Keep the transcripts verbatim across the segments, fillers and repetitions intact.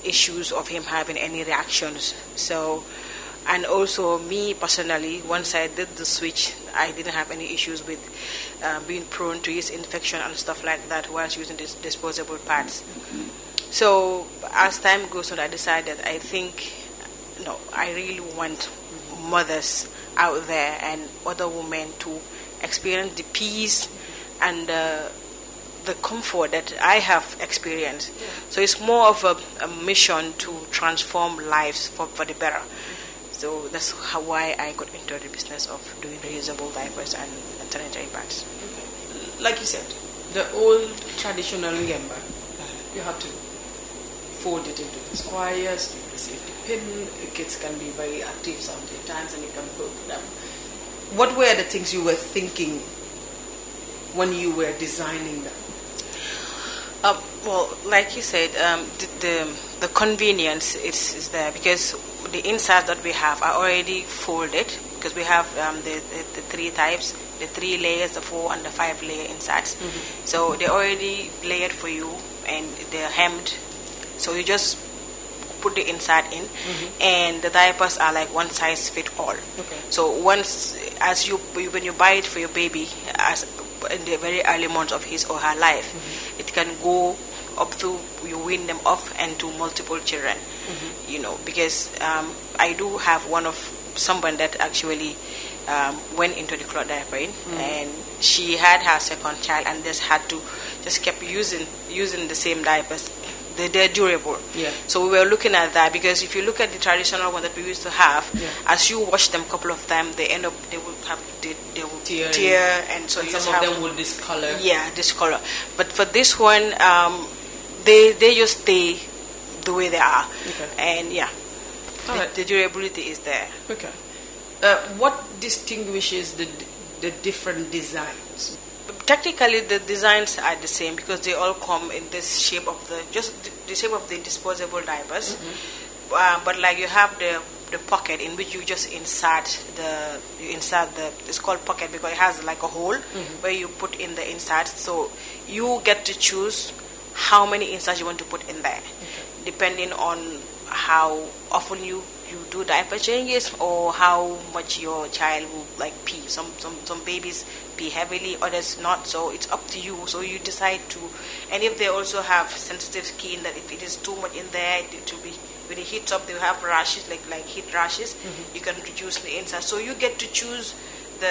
issues of him having any reactions. So, and also me personally, once I did the switch, I didn't have any issues with uh, being prone to yeast infection and stuff like that whilst using this disposable pads. So as time goes on, I decided, I think, no, I really want mothers out there and other women to experience the peace and uh, the comfort that I have experienced. Yeah. So it's more of a, a mission to transform lives for, for the better. So that's how why I got into the business of doing reusable diapers and, and sanitary pads. Okay. Like you said, the old traditional Ngemba, you have to fold it into the squares, you receive the pin, the kids can be very active sometimes and you can cook them. What were the things you were thinking when you were designing them? Uh, well, like you said, um, the, the the convenience is, is there because the insides that we have are already folded because we have um, the, the, the three types, the three layers, the four and the five layer insides. Mm-hmm. So they're already layered for you and they're hemmed. So you just put the inside in, mm-hmm. and the diapers are like one size fit all. Okay. So once, as you when you buy it for your baby, as in the very early months of his or her life, mm-hmm. it can go up to you wean them off and to multiple children. Mm-hmm. You know, because um, I do have one of someone that actually um, went into the cloth diapering, mm-hmm. and she had her second child and just had to just kept using using the same diapers. They're durable. Yeah. So we were looking at that because if you look at the traditional one that we used to have, yeah. as you wash them a couple of times, they end up, they will have, they, they will tear, tear and so and you some just of have, them will discolor. Yeah, discolor. But for this one, um, they they just stay the way they are. Okay. And yeah, the, right. the durability is there. Okay. Uh, what distinguishes the the different designs? Technically, the designs are the same because they all come in this shape of the just the, the shape of the disposable diapers. Mm-hmm. Uh, but like you have the the pocket in which you just insert the you insert the it's called pocket because it has like a hole mm-hmm. where you put in the inserts. So you get to choose how many inserts you want to put in there, okay. depending on how often you. you do diaper changes or how much your child will like pee. Some some some babies pee heavily, others not. So it's up to you. So you decide to, and if they also have sensitive skin, that if it is too much in there, it will be when it heats up, they will have rashes like like heat rashes. Mm-hmm. You can reduce the inside. So you get to choose the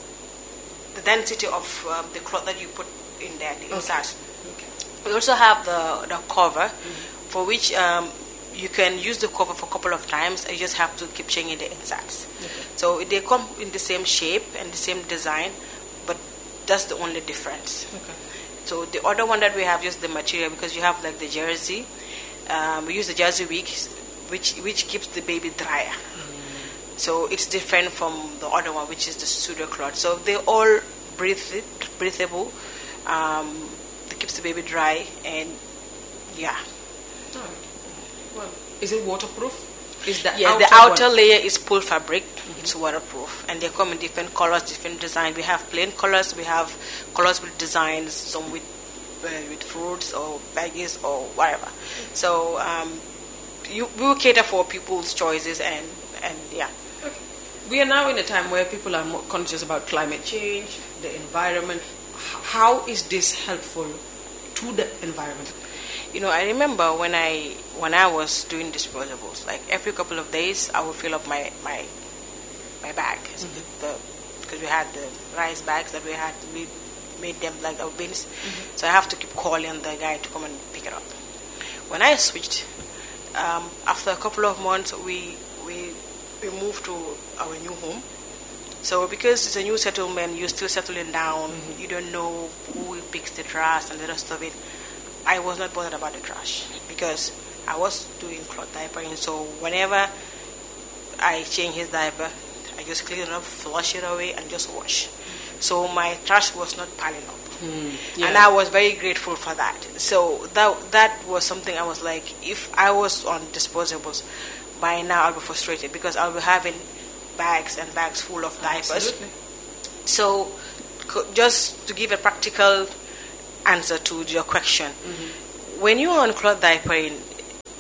the density of um, the cloth that you put in there, the inside. Okay. We also have the the cover, mm-hmm. for which. Um, You can use the cover for a couple of times. You just have to keep changing the insides. Okay. So they come in the same shape and the same design, but that's the only difference. Okay. So the other one that we have just the material because you have like the jersey. Um, we use the jersey which which which keeps the baby drier. Mm. So it's different from the other one, which is the pseudo cloth. So they're all breathe breathable. Um, it keeps the baby dry and yeah. Oh. Well, is it waterproof? Is the yes, outer the outer one? layer is pull fabric. Mm-hmm. It's waterproof, and they come in different colors, different designs. We have plain colors. We have colors with designs, some with uh, with fruits or veggies or whatever. Mm-hmm. So um, you we will cater for people's choices, and and yeah. Okay. We are now in a time where people are more conscious about climate change, the environment. How is this helpful to the environment? You know, I remember when I when I was doing disposables, like every couple of days, I would fill up my my my bag because mm-hmm. we had the rice bags that we had. We made them like our bins, mm-hmm. so I have to keep calling the guy to come and pick it up. When I switched, um, after a couple of months, we we we moved to our new home. So because it's a new settlement, you're still settling down. Mm-hmm. You don't know who picks the trash and the rest of it. I was not bothered about the trash because I was doing cloth diapering. So whenever I change his diaper, I just clean it up, flush it away, and just wash. Mm. So my trash was not piling up, mm, yeah. and I was very grateful for that. So that that was something I was like, if I was on disposables, by now I'll be frustrated because I'll be having bags and bags full of diapers. Absolutely. So just to give a practical answer to your question. Mm-hmm. When you're on cloth diapering,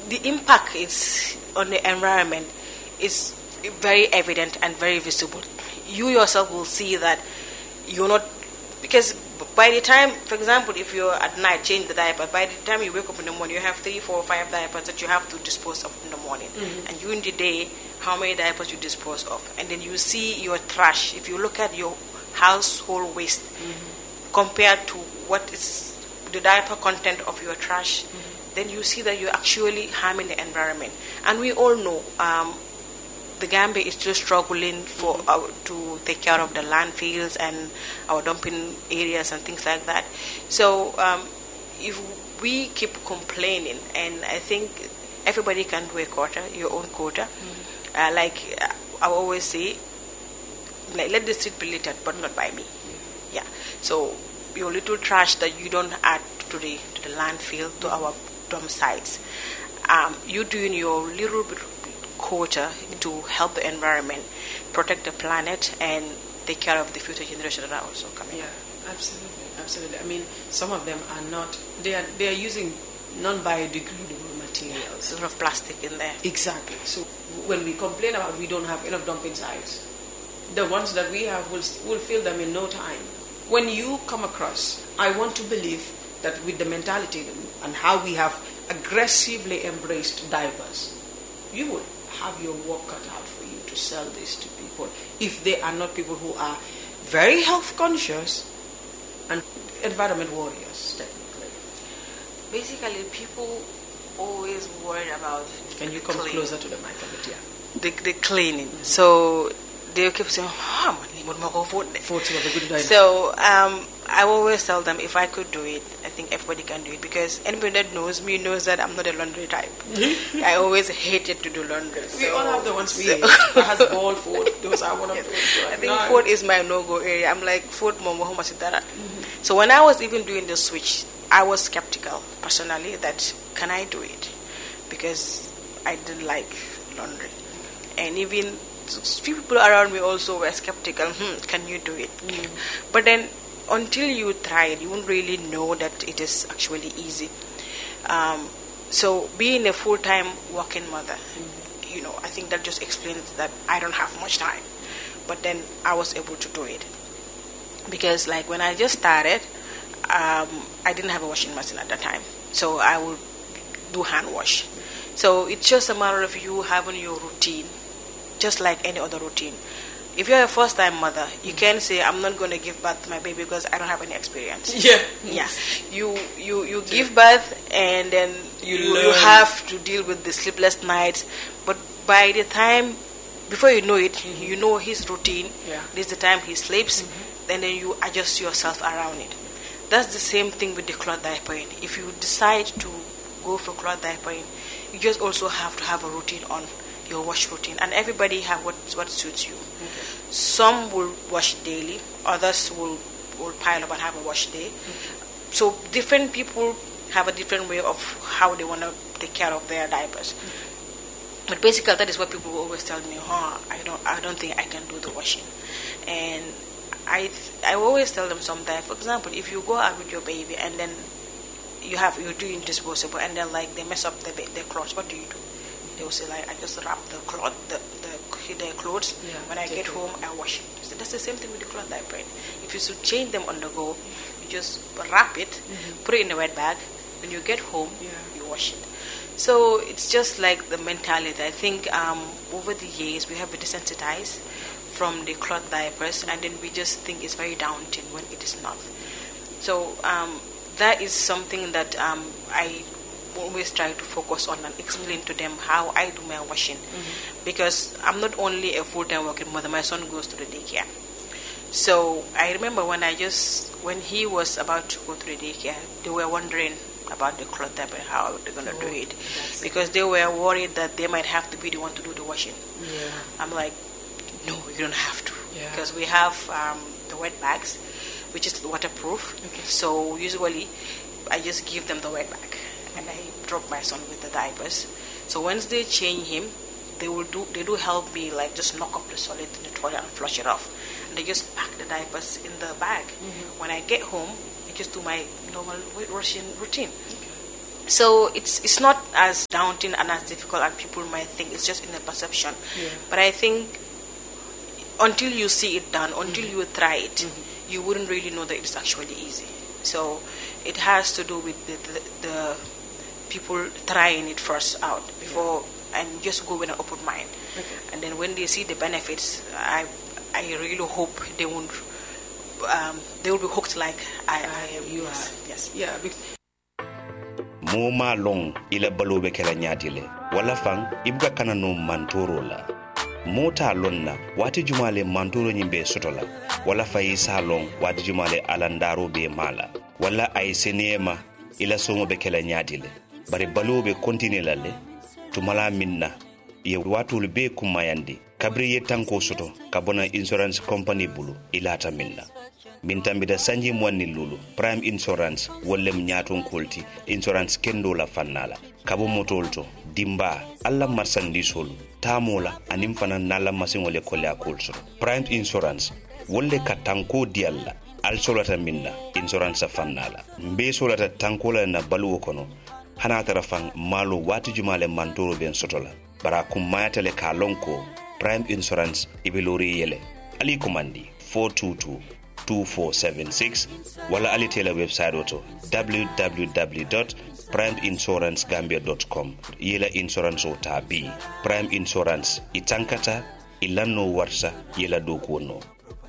the impact is on the environment is very evident and very visible. You yourself will see that you're not, because by the time, for example, if you're at night, change the diaper, by the time you wake up in the morning, you have three, four, five diapers that you have to dispose of in the morning. Mm-hmm. And during the day, how many diapers you dispose of. And then you see your trash. If you look at your household waste, mm-hmm. compared to what is the diaper content of your trash, mm-hmm. then you see that you're actually harming the environment. And we all know um, the Gambia is still struggling for mm-hmm. our, to take care of the landfills and our dumping areas and things like that. So um, if we keep complaining, and I think everybody can do a quota, your own quota. Mm-hmm. Uh, like uh, I always say, like, let the street be littered, but not by me. Mm-hmm. Yeah. So your little trash that you don't add to the to the landfill, to our dump sites, um, you doing your little bit quota to help the environment, protect the planet, and take care of the future generations that are also coming. Yeah, absolutely, absolutely. I mean, some of them are not. They are they are using non-biodegradable materials. A lot of plastic in there. Exactly. So when we complain about we don't have enough dumping sites, the ones that we have will will fill them in no time. When you come across, I want to believe that with the mentality and how we have aggressively embraced diapers, you would have your work cut out for you to sell this to people if they are not people who are very health conscious and environment warriors, technically. Basically, people always worried about. Can you come clean. closer to the mic a bit? Yeah. The, the cleaning. Mm-hmm. So they keep saying, "Ah, man, so um, I always tell them, if I could do it, I think everybody can do it, because anybody that knows me knows that I'm not a laundry type. I always hated to do laundry. We so, all have the ones we so hate. That has ball food. Those are one of yes. those. I think no. food is my no-go area. I'm like, food, mama, how much is that? Mm-hmm. So when I was even doing the switch, I was skeptical, personally, that can I do it? Because I didn't like laundry. And even few people around me also were skeptical. Hmm, can you do it? Mm. But then, until you try it, you won't really know that it is actually easy. Um, so, being a full-time working mother, mm. you know, I think that just explains that I don't have much time. But then I was able to do it, because, like, when I just started, um, I didn't have a washing machine at that time, so I would do hand wash. So it's just a matter of you having your routine, just like any other routine. If you're a first-time mother, you can't say, I'm not going to give birth to my baby because I don't have any experience. Yeah. Yeah. You you, you give birth, and then you, you, you have to deal with the sleepless nights. But by the time, before you know it, mm-hmm. you know his routine. Yeah. This is the time he sleeps, mm-hmm. and then you adjust yourself around it. That's the same thing with the cloth diapering. If you decide to go for cloth diapering, you just also have to have a routine on your wash routine, and everybody have what what suits you. Okay. Some will wash daily, others will will pile up and have a wash day. Okay. So different people have a different way of how they want to take care of their diapers. Okay. But basically, that is what people always tell me. Huh, I don't I don't think I can do the washing, and I I always tell them sometimes. For example, if you go out with your baby and then you have you're doing disposable, and then like they mess up the their clothes, what do you do? They will say, like, I just wrap the cloth, the, the their clothes. Yeah, when I get it. home, I wash it. So that's the same thing with the cloth diaper. If you should change them on the go, you just wrap it, mm-hmm. put it in a wet bag. When you get home, yeah. you wash it. So it's just like the mentality. I think um, over the years we have been desensitized from the cloth diapers, and then we just think it's very daunting when it is not. So um, that is something that um, I always try to focus on and explain to them how I do my washing, mm-hmm. because I'm not only a full-time working mother, my son goes to the daycare. So I remember when I just when he was about to go to the daycare, they were wondering about the cloth diaper, how they're going to oh, do it, because they were worried that they might have to be the one to do the washing. Yeah. I'm like, no, you don't have to, yeah. because we have um, the wet bags, which is waterproof. Okay. So usually I just give them the wet bag, and I drop my son with the diapers. So once they change him, they will do they do help me, like just knock up the solid in the toilet and flush it off. And they just pack the diapers in the bag. Mm-hmm. When I get home, I just do my normal washing routine. Okay. So it's it's not as daunting and as difficult as people might think. It's just in the perception. Yeah. But I think until you see it done, until Mm-hmm. you try it, Mm-hmm. you wouldn't really know that it's actually easy. So it has to do with the, the, the people trying it first out before, and just go with an open mind. Okay. And then when they see the benefits, I I really hope they won't um, they will be hooked like I, I am. You yes. are. Yes. Yeah. Because mo ma long ila balobe kala nyatile wala fang ibga kana no mantoro la mota lonna wati jumale mantoro nyimbe sotola wala fayi salon wati jumale alandaro be mala wala ay senema ila somo be kala nyatile bare balobe continue lalle tumala minna ye watul be kumayandi kabri ye tanko soto kabona insurance company bulu ilata minna min tambida sanji mwanni lulu prime insurance wollem nyaton kolti insurance kendo la fannala kabo motolto dimba alla marsandisol tamola anim fana nala masin wole kolla kolso prime insurance wolle ka tanko dialla al solata minna insurance fannala mbe solata tankola na baluwo kono hana tarafan malo wati jumale mantoro ben sotola bara kum mayatele ka lonko prime insurance ibilori yele ali komandi four two two two four seven six wala alitela website oto w w w dot prime insurance gambia dot com yela insurance o tabi prime insurance itankata ilanno warsa yela dokuno.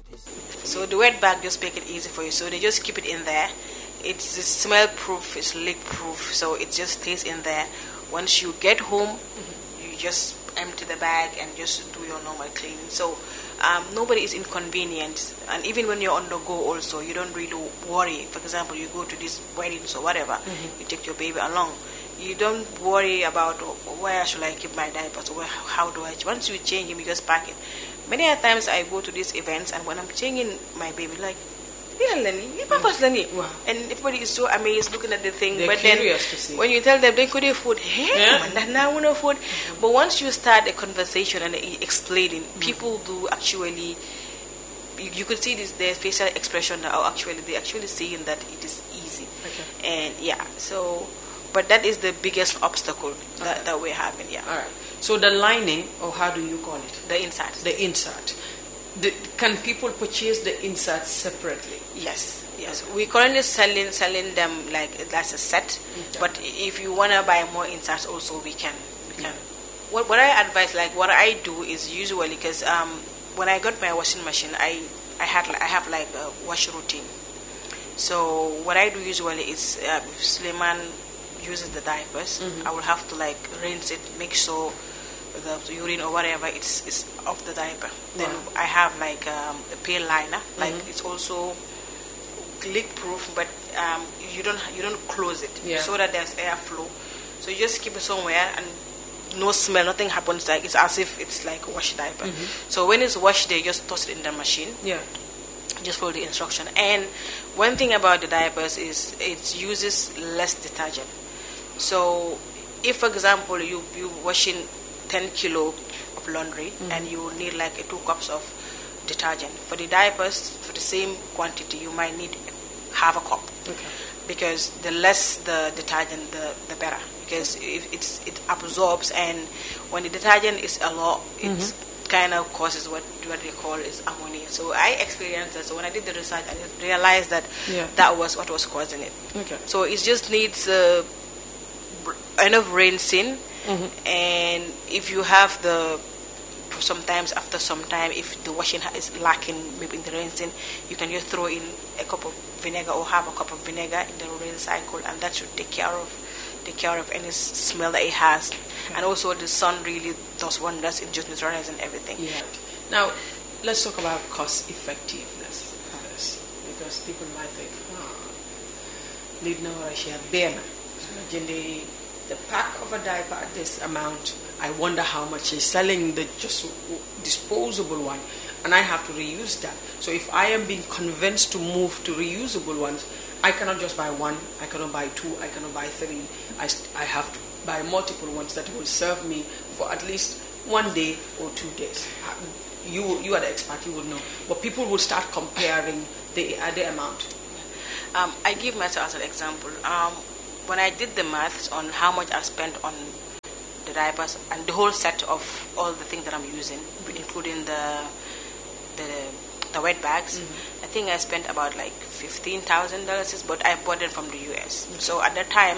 So the wet bag just make it easy for you. So they just keep it in there. It's smell proof, it's leak proof, so it just stays in there. Once you get home, mm-hmm. you just empty the bag and just do your normal cleaning. So um, nobody is inconvenienced, and even when you're on the go also, you don't really worry. For example, you go to these weddings or whatever, mm-hmm. you take your baby along, you don't worry about where should I keep my diapers or where, how do I, once you change him, you just pack it. Many a times I go to these events, and when I'm changing my baby, like, yeah, Lenny, yeah, Papa's Lenny. Wow. And everybody is so amazed looking at the thing. They're but then curious to see. when you tell them they could have food, hey, Yeah. man, now no food. Mm-hmm. But once you start a conversation and explaining, mm-hmm. people do actually, you, you could see this their facial expression that, oh, actually, they actually seeing that it is easy. Okay. And yeah, so, but that is the biggest obstacle that, Okay. that we're having, yeah. all right. So the lining, or how do you call it? The inside. The insert. The, can people purchase the insert separately? Yes, yes. We currently selling selling them like that's a set. Okay. But if you wanna buy more inserts, also we can. We can. What what I advise, like what I do is usually because um when I got my washing machine, I I had I have like a wash routine. So what I do usually is uh, if Suleiman uses the diapers, Mm-hmm. I will have to like rinse it, make sure the urine or whatever it's, it's off the diaper. Then Wow. I have like um, a pale liner, like Mm-hmm. it's also leak proof, but um, you don't you don't close it Yeah. so that there's airflow. So you just keep it somewhere and no smell, nothing happens. Like it's as if it's like a wash diaper. Mm-hmm. So when it's washed, they just toss it in the machine. Yeah. Just follow the instruction. And one thing about the diapers is it uses less detergent. So if, for example, you you washing ten kilo of laundry, mm-hmm. and you need like a two cups of detergent, for the diapers, for the same quantity, you might need half a cup. Okay. Because the less the detergent, the, the better. Because it, it's, it absorbs, and when the detergent is a lot, it mm-hmm. kind of causes what what they call is ammonia. So I experienced that. So when I did the research, I just realized that Yeah. that was what was causing it. Okay. So it just needs uh, enough rinsing, Mm-hmm. and if you have the sometimes after some time, if the washing is lacking maybe in the rinsing, you can just throw in a cup of vinegar or have a cup of vinegar in the rinse cycle, and that should take care of take care of any s- smell that it has. Okay. And also the sun really does wonders in just neutralizing everything. Yeah. Now, let's talk about cost effectiveness first, because people might think, oh, lead no Russia, Bema. The pack of a diaper at this amount, I wonder how much is selling the just disposable one, and I have to reuse that. So if I am being convinced to move to reusable ones, I cannot just buy one, I cannot buy two, I cannot buy three. I, st- I have to buy multiple ones that will serve me for at least one day or two days. You you are the expert, you would know. But people will start comparing the uh, the amount. Um, I give myself as an example. Um, when I did the maths on how much I spent on the diapers and the whole set of all the things that I'm using, including the the the wet bags, mm-hmm. I think I spent about like fifteen thousand dollars, but I bought them from the U S. Mm-hmm. So at that time,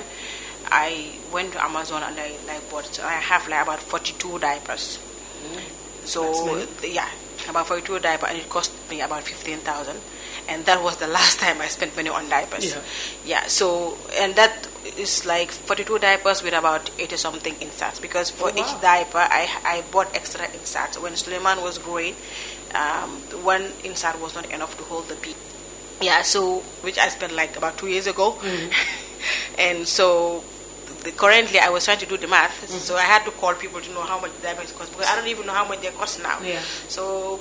I went to Amazon and I like bought. So I have like about forty-two diapers. Mm-hmm. So yeah, about forty-two diapers, and it cost me about fifteen thousand. And that was the last time I spent money on diapers. Yeah. Yeah. So and that is like forty-two diapers with about eighty something inserts, because for oh, wow. each diaper I I bought extra inserts. When Suleiman was growing, um, one insert was not enough to hold the pee. Yeah. So which I spent like about two years ago, mm-hmm. and so. The, currently, I was trying to do the math, mm-hmm. so I had to call people to know how much the diapers cost, because I don't even know how much they cost now. Yeah. So,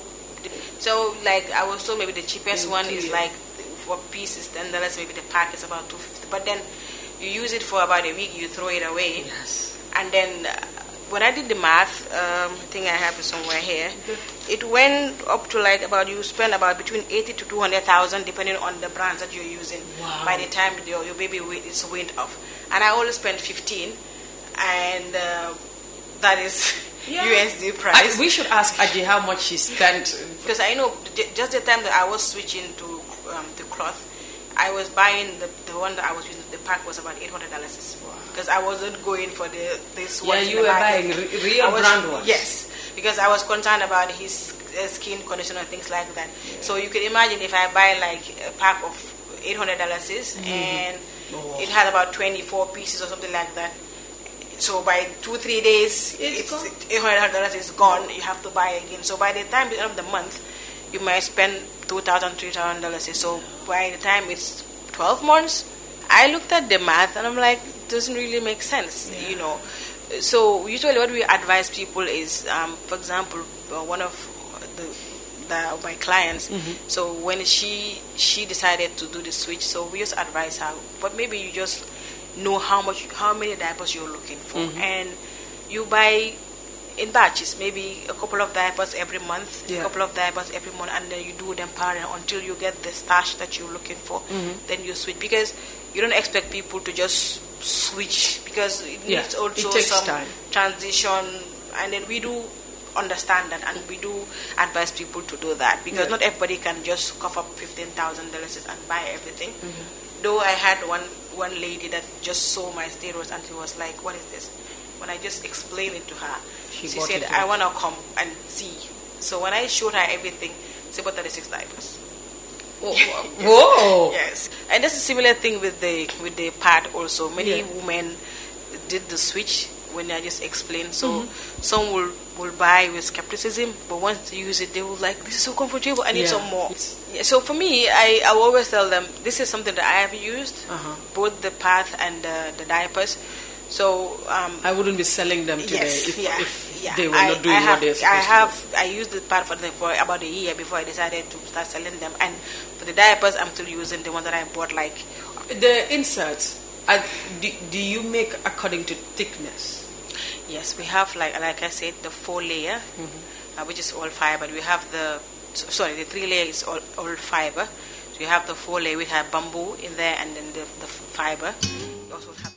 so like I was told maybe the cheapest one is like for pieces ten dollars. Maybe the pack is about two fifty. But then you use it for about a week, you throw it away. Yes. And then uh, when I did the math, um, I think I have it somewhere here. Mm-hmm. It went up to like about you spend about between eighty to two hundred thousand, depending on the brands that you're using. Wow. By the time your, your baby weight is weaned off. And I only spent fifteen, and uh, that is yeah. U S D price. I, we should ask Aji how much she spent. Because I know just the time that I was switching to um, the cloth, I was buying the, the one that I was using. The pack was about eight hundred dollars. Wow. Because I wasn't going for the this one. Yeah, you were buying re- real was, brand ones. Yes, because I was concerned about his uh, skin condition and things like that. Yeah. So you can imagine if I buy like a pack of eight hundred dollars mm-hmm. and oh. it had about twenty-four pieces or something like that. So by two, three days, it's, it's eight hundred dollars is gone. You have to buy again. So by the time the end of the month, you might spend two thousand dollars, three thousand dollars. So by the time it's twelve months, I looked at the math and I'm like, it doesn't really make sense, yeah. you know. So usually what we advise people is, um, for example, uh, one of the The, my clients. Mm-hmm. So when she she decided to do the switch, so we just advise her. But maybe you just know how much, how many diapers you're looking for, mm-hmm. and you buy in batches. Maybe a couple of diapers every month, yeah. a couple of diapers every month, and then you do them parallel until you get the stash that you're looking for. Mm-hmm. Then you switch, because you don't expect people to just switch, because it yeah. needs also it takes some time. transition, and then we do understand that, and we do advise people to do that, because yeah. not everybody can just cough up fifteen thousand dollars and buy everything. Mm-hmm. Though I had one one lady that just saw my steroids and she was like, "What is this?" When I just explained it to her, she, she said, "I want to come and see." So when I showed her everything, she bought thirty-six diapers. Whoa! Whoa. Yes, and that's a similar thing with the with the pad also. Many yeah. women did the switch when I just explained. So mm-hmm. some will will buy with skepticism, but once they use it, they will like, this is so comfortable, I need yeah. some more. Yeah, so for me, I, I will always tell them, this is something that I have used, uh-huh. both the pad and the, the diapers. So um, I wouldn't be selling them today yes, if, yeah, if yeah. they were I, not doing I have, what they're supposed I have, to do. I used the pad for, the, for about a year before I decided to start selling them. And for the diapers, I'm still using the one that I bought. Like the inserts, uh, do, do you make according to thickness? Yes, we have, like like I said, the four layer, mm-hmm. uh, which is all fiber. We have the, sorry, the three layer is all, all fiber. So you have the four layer, we have bamboo in there, and then the, the fiber. We also have